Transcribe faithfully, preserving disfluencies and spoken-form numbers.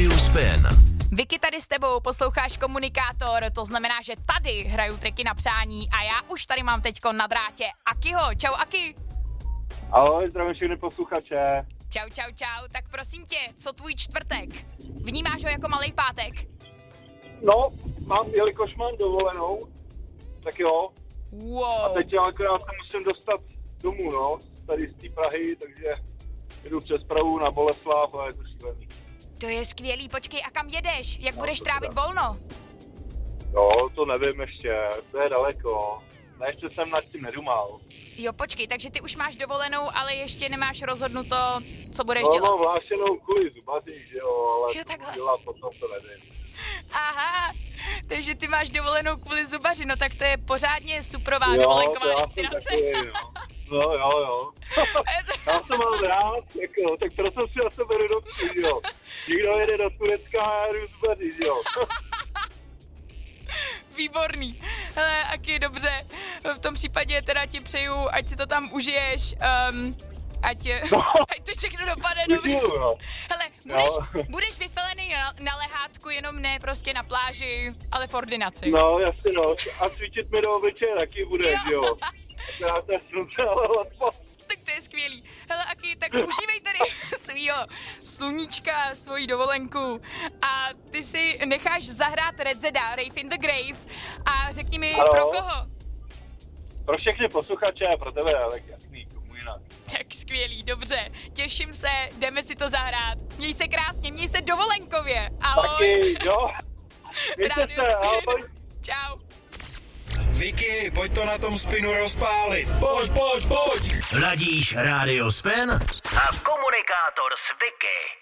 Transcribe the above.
Rádiu Spin. Vicky, tady s tebou, posloucháš Komunikátor, to znamená, že tady hraju triky na přání a já už tady mám teďko na drátě Akiho. Čau, Aki. Ahoj, zdravím všechny posluchače. Čau, čau, čau. Tak prosím tě, co tvůj čtvrtek? Vnímáš ho jako malej pátek? No, mám, jelikož mám dovolenou, tak jo. Wow. A teď já akorát se musím dostat domů, no, tady z té Prahy, takže jdu přes Prahu na Boleslav a je to šílený. To je skvělý, počkej, a kam jedeš? Jak No, budeš to trávit teda. volno? No, to nevím ještě, to je daleko. Ne, ještě jsem nad tím nedumal. Jo, počkej, takže ty už máš dovolenou, ale ještě nemáš rozhodnuto, co budeš No, dělat. mám vlášenou kvůli zubaří, že jo, ale Jo, takhle. dělat potom to nevím. Aha, takže ty máš dovolenou kvůli zubaři, no tak to je pořádně suprová Jo, to dovolenková já jsem destinace. takový, no. No, jo, jo. Já to mám rád, jako, tak proto si na to beru dobře, jo. Nikdo jede do Turecka a já jdu zubaří, jo. Výborný. Hele, Aki, dobře. V tom případě teda ti přeju, ať si to tam užiješ, um, ať, No. ať to všechno dopadne dobře. Děkuju, no. Hele, budeš, No. budeš vyfelený na, na lehátku, jenom ne prostě na pláži, ale v ordinaci. No, jasně, no. A cvičit mi do obličeje taky bude, jo. Já to slunce, ale ledva. Tak to je skvělý. Hele, Aki, tak užívej tady svýho sluníčka, svoji dovolenku a ty si necháš zahrát Redzeda, Rave in the Grave a řekni mi, Ano. pro koho? Pro všechny posluchače a pro tebe, ale jasný, komu jinak. Tak skvělý, dobře. Těším se, jdeme si to zahrát. Měj se krásně, měj se dovolenkově. Ahoj. Taky, jo. Mějte Rádio se, Spin. ahoj. Čau. Vicky, pojď to na tom spinu rozpálit. Pojď, pojď, pojď. Hladíš Rádio Spin a Komunikátor s Vicky.